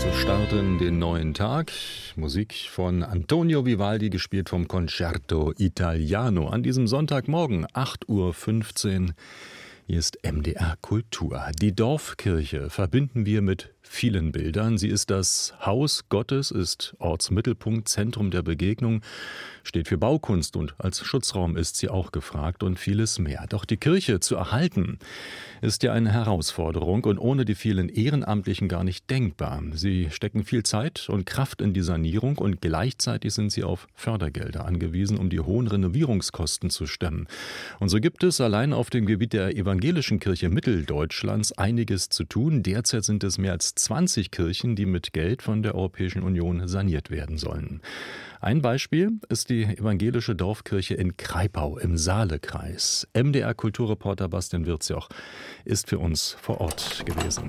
zu starten, den neuen Tag. Musik von Antonio Vivaldi, gespielt vom Concerto Italiano. An diesem Sonntagmorgen, 8:15 Uhr. Hier ist MDR Kultur. Die Dorfkirche verbinden wir mit vielen Bildern. Sie ist das Haus Gottes, ist Ortsmittelpunkt, Zentrum der Begegnung, steht für Baukunst und als Schutzraum ist sie auch gefragt und vieles mehr. Doch die Kirche zu erhalten, ist ja eine Herausforderung und ohne die vielen Ehrenamtlichen gar nicht denkbar. Sie stecken viel Zeit und Kraft in die Sanierung und gleichzeitig sind sie auf Fördergelder angewiesen, um die hohen Renovierungskosten zu stemmen. Und so gibt es allein auf dem Gebiet der evangelischen Kirche Mitteldeutschlands einiges zu tun. Derzeit sind es mehr als 20 Kirchen, die mit Geld von der Europäischen Union saniert werden sollen. Ein Beispiel ist die evangelische Dorfkirche in Kraipau im Saalekreis. MDR-Kulturreporter Bastian Wirzjoch ist für uns vor Ort gewesen.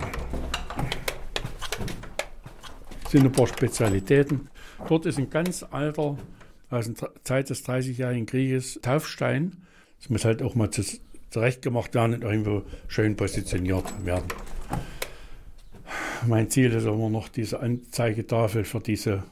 Es sind ein paar Spezialitäten. Dort ist ein ganz alter, aus der Zeit des 30-jährigen Krieges, Taufstein. Das muss halt auch mal zurechtgemacht werden und irgendwo schön positioniert werden. Mein Ziel ist immer noch, diese Anzeigetafel für diese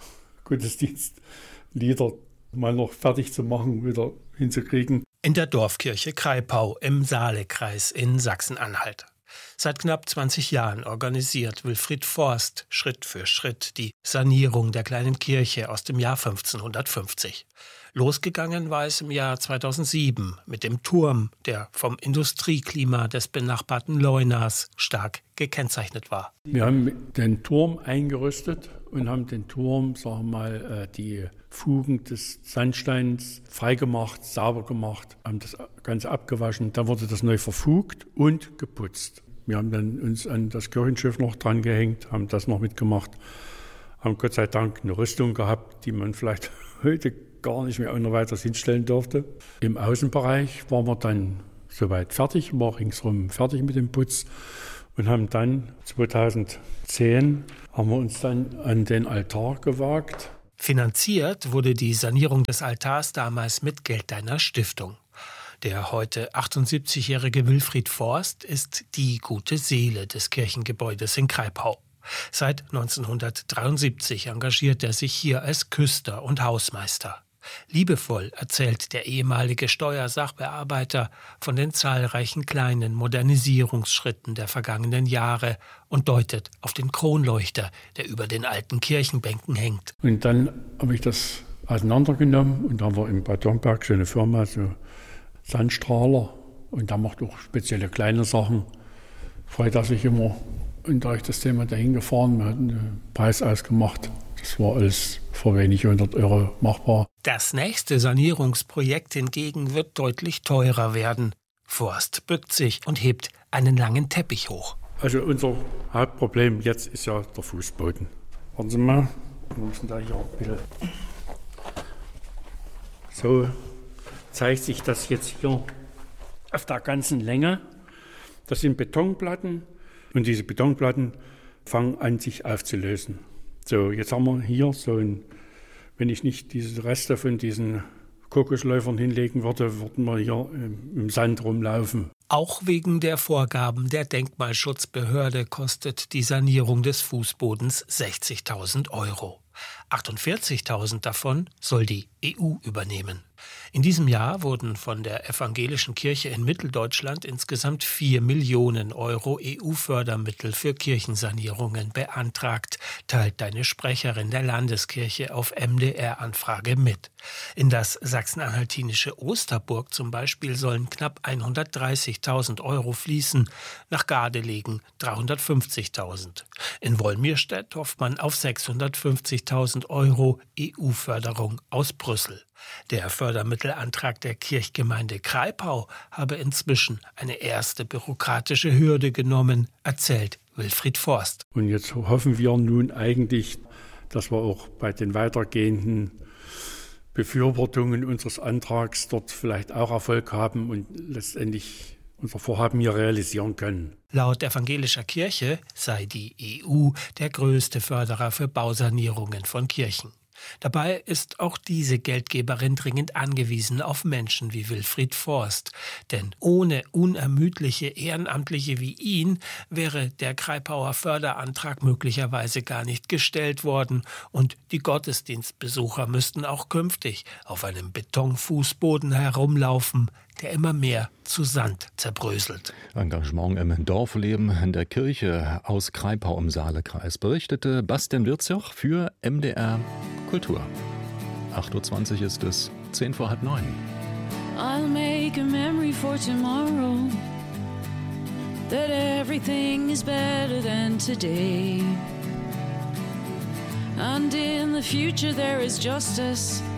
Gottesdienstlieder mal noch fertig zu machen, wieder hinzukriegen. In der Dorfkirche Kraipau im Saalekreis in Sachsen-Anhalt. Seit knapp 20 Jahren organisiert Wilfried Forst Schritt für Schritt die Sanierung der kleinen Kirche aus dem Jahr 1550. Losgegangen war es im Jahr 2007 mit dem Turm, der vom Industrieklima des benachbarten Leunas stark gekennzeichnet war. Wir haben den Turm eingerüstet und haben den Turm, die Fugen des Sandsteins freigemacht, sauber gemacht, haben das Ganze abgewaschen. Dann wurde das neu verfugt und geputzt. Wir haben dann uns an das Kirchenschiff noch dran gehängt, haben das noch mitgemacht, haben Gott sei Dank eine Rüstung gehabt, die man vielleicht heute gar nicht mehr noch weiter hinstellen durfte. Im Außenbereich waren wir dann soweit fertig, war ringsherum fertig mit dem Putz und haben dann 2010 haben wir uns dann an den Altar gewagt. Finanziert wurde die Sanierung des Altars damals mit Geld einer Stiftung. Der heute 78-jährige Wilfried Forst ist die gute Seele des Kirchengebäudes in Kraipau. Seit 1973 engagiert er sich hier als Küster und Hausmeister. Liebevoll erzählt der ehemalige Steuersachbearbeiter von den zahlreichen kleinen Modernisierungsschritten der vergangenen Jahre und deutet auf den Kronleuchter, der über den alten Kirchenbänken hängt. Und dann habe ich das auseinandergenommen und da haben wir in Bad Domberg so eine Firma, so Sandstrahler, und da macht auch spezielle kleine Sachen. Freut er sich immer. Und da ich das Thema dahin gefahren, wir hatten einen Preis ausgemacht. Das war alles für wenig 100 € machbar. Das nächste Sanierungsprojekt hingegen wird deutlich teurer werden. Forst bückt sich und hebt einen langen Teppich hoch. Also unser Hauptproblem jetzt ist ja der Fußboden. Warten Sie mal, wir müssen da hier ein bisschen. So zeigt sich das jetzt hier auf der ganzen Länge. Das sind Betonplatten und diese Betonplatten fangen an, sich aufzulösen. So, jetzt haben wir hier so ein, wenn ich nicht diese Reste von diesen Kokosläufern hinlegen würde, würden wir hier im Sand rumlaufen. Auch wegen der Vorgaben der Denkmalschutzbehörde kostet die Sanierung des Fußbodens 60.000 €. 48.000 davon soll die EU übernehmen. In diesem Jahr wurden von der Evangelischen Kirche in Mitteldeutschland insgesamt 4 Millionen € EU-Fördermittel für Kirchensanierungen beantragt, teilt eine Sprecherin der Landeskirche auf MDR-Anfrage mit. In das sachsen-anhaltinische Osterburg zum Beispiel sollen knapp 130.000 € fließen, nach Gardelegen 350.000. In Wolmirstedt hofft man auf 650.000 € EU-Förderung aus Brüssel. Der Fördermittelantrag der Kirchgemeinde Kraipau habe inzwischen eine erste bürokratische Hürde genommen, erzählt Wilfried Forst. Und jetzt hoffen wir nun eigentlich, dass wir auch bei den weitergehenden Befürwortungen unseres Antrags dort vielleicht auch Erfolg haben und letztendlich unser Vorhaben hier realisieren können. Laut evangelischer Kirche sei die EU der größte Förderer für Bausanierungen von Kirchen. Dabei ist auch diese Geldgeberin dringend angewiesen auf Menschen wie Wilfried Forst. Denn ohne unermüdliche Ehrenamtliche wie ihn wäre der Kraipauer Förderantrag möglicherweise gar nicht gestellt worden. Und die Gottesdienstbesucher müssten auch künftig auf einem Betonfußboden herumlaufen, der immer mehr zu Sand zerbröselt. Engagement im Dorfleben in der Kirche aus Kraipau im Saalekreis, berichtete Bastian Wirzjoch für MDR Kultur. 8:20 Uhr ist es, 8:50. I'll make a memory for tomorrow, that everything is better than today. And in the future there is justice